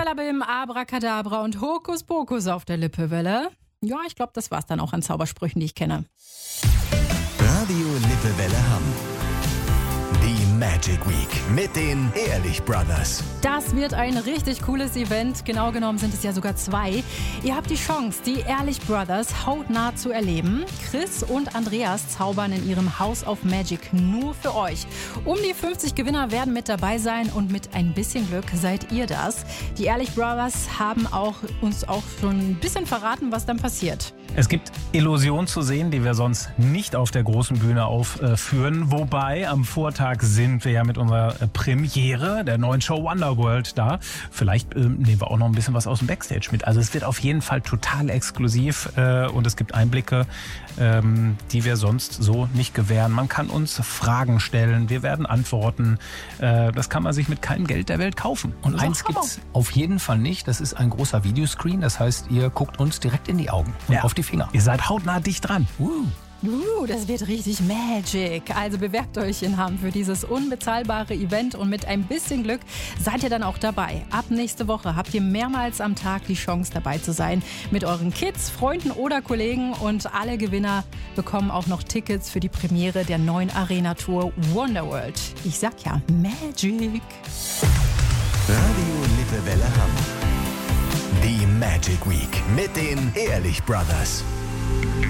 Simsalabim, Abracadabra und Hokuspokus auf der Lippewelle. Ja, ich glaube, das war's dann auch an Zaubersprüchen, die ich kenne. Radio Lippewelle Hamm. Die Magic Week mit den Ehrlich Brothers. Das wird ein richtig cooles Event. Genau genommen sind es ja sogar 2. Ihr habt die Chance, die Ehrlich Brothers hautnah zu erleben. Chris und Andreas zaubern in ihrem House of Magic nur für euch. Um die 50 Gewinner werden mit dabei sein und mit ein bisschen Glück seid ihr das. Die Ehrlich Brothers haben uns auch schon ein bisschen verraten, was dann passiert. Es gibt Illusionen zu sehen, die wir sonst nicht auf der großen Bühne aufführen. Wobei am Vortag sind wir ja mit unserer Premiere der neuen Show Wonderworld da. Vielleicht nehmen wir auch noch ein bisschen was aus dem Backstage mit. Also es wird auf jeden Fall total exklusiv und es gibt Einblicke, die wir sonst so nicht gewähren. Man kann uns Fragen stellen, wir werden antworten. Das kann man sich mit keinem Geld der Welt kaufen. Und eins gibt's auf jeden Fall nicht, das ist ein großer Videoscreen. Das heißt, ihr guckt uns direkt in die Augen und auf die Finger. Ihr seid hautnah dicht dran. Das wird richtig Magic. Also bewerbt euch in Hamm für dieses unbezahlbare Event und mit ein bisschen Glück seid ihr dann auch dabei. Ab nächste Woche habt ihr mehrmals am Tag die Chance dabei zu sein mit euren Kids, Freunden oder Kollegen und alle Gewinner bekommen auch noch Tickets für die Premiere der neuen Arena-Tour Wonderworld. Ich sag ja, Magic. Radio Lippewelle Hamm. Die Magic Week mit den Ehrlich Brothers.